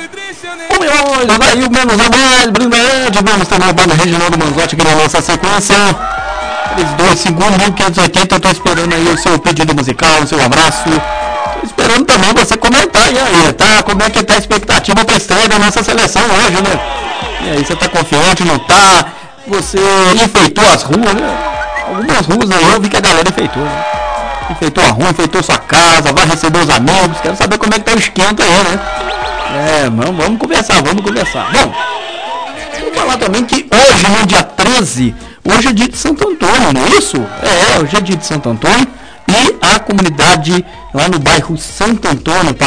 Milhões, aí o menos a mais, brilhante. Vamos também o Banda Reginaldo Manzotti aqui na nossa sequência. 32.580, eu tô esperando aí o seu pedido musical, o seu abraço. Tô esperando também você comentar aí, tá? Como é que tá a expectativa pra estreia da nossa seleção hoje, né? E aí, você tá confiante, não tá? Você enfeitou as ruas, né? Algumas ruas aí eu vi que a galera enfeitou, né? Enfeitou a rua, enfeitou sua casa, vai receber os amigos. Quero saber como é que tá o esquenta aí, né? Vamos conversar. Bom, vou falar também que hoje, no dia 13, hoje é dia de Santo Antônio, não é isso? Hoje é dia de Santo Antônio. E a comunidade lá no bairro Santo Antônio,